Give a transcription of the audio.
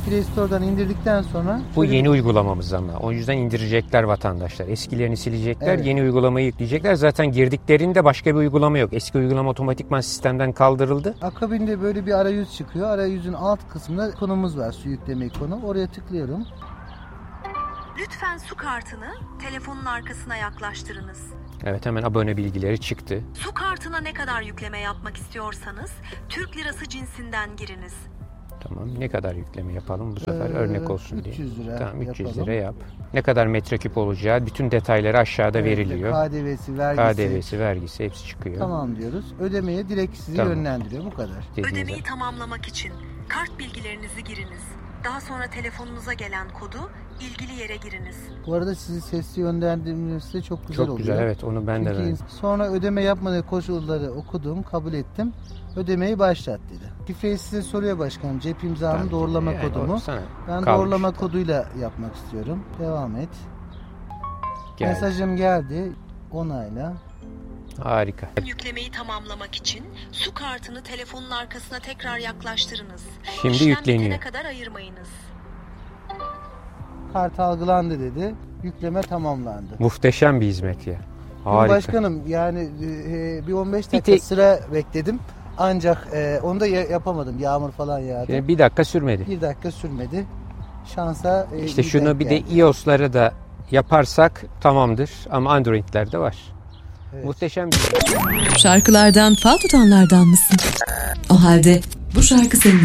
Play Store'dan indirdikten sonra... Bu yeni uygulamamız ama. O yüzden indirecekler vatandaşlar. Eskilerini silecekler, Evet. yeni uygulamayı yükleyecekler. Zaten girdiklerinde başka bir uygulama yok. Eski uygulama otomatikman sistemden kaldırıldı. Akabinde böyle bir arayüz çıkıyor. Arayüzün alt kısmında ikonumuz var, su yükleme ikonu. Oraya tıklıyorum. Lütfen su kartını telefonun arkasına yaklaştırınız. Evet, hemen abone bilgileri çıktı. Su kartına ne kadar yükleme yapmak istiyorsanız Türk lirası cinsinden giriniz. Tamam. Ne kadar yükleme yapalım bu sefer örnek olsun diye. 300 lira Tamam, 300 yapalım. lira yap. Ne kadar metreküp olacağı bütün detayları aşağıda veriliyor. KDV'si, vergisi. KDV'si, vergisi hepsi çıkıyor. Tamam diyoruz. Ödemeye direkt sizi Tamam. yönlendiriyor. Bu kadar. Dediğiniz Ödemeyi gibi. tamamlamak için kart bilgilerinizi giriniz. Daha sonra telefonunuza gelen kodu ilgili yere giriniz. Bu arada sizi sesli yönlendirmesi de çok güzel Çok oluyor. güzel, evet, onu ben de Çünkü beğendim. sonra ödeme yapmadığı koşulları okudum, kabul ettim. Ödemeyi başlat dedi. Şifreyi size soruyor başkanım. Cep imzamın Tabii, doğrulama yani kodumu. o sana Ben kalmış. doğrulama koduyla yapmak istiyorum. Devam et. Geldi. Mesajım geldi. Onayla. Harika. Yüklemeyi tamamlamak için su kartını telefonun arkasına tekrar yaklaştırınız. Şimdi İşlem yükleniyor. bitene kadar ayırmayınız. Kart algılandı dedi. Yükleme tamamlandı. Muhteşem bir hizmet ya. Şimdi Harika. başkanım yani bir 15 dakika tek- sıra bekledim. Ancak onu da yapamadım. Yağmur falan yağdı. Yani bir dakika sürmedi. Bir dakika sürmedi. Şansa İşte iyi şunu denk bir de geldi. iOS'lara da yaparsak tamamdır. Ama Android'lerde var. Evet. Muhteşem bir Şarkılardan fal tutanlardan mısın? O halde bu şarkı senin